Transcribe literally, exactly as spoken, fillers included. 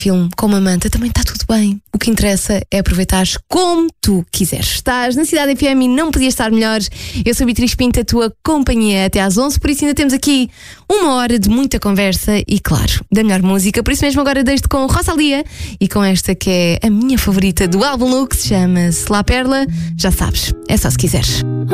filme com uma manta, também está tudo bem. O que interessa é aproveitares como tu quiseres. Estás na Cidade F M e não podia estar melhor. Eu sou a Beatriz Pinto, a tua companhia até às onze, por isso ainda temos aqui uma hora de muita conversa e, claro, da melhor música. Por isso mesmo agora deixo-te com Rosalía e com esta que é a minha favorita do álbum Look, se chama-se La Perla. Já sabes, é só se quiseres.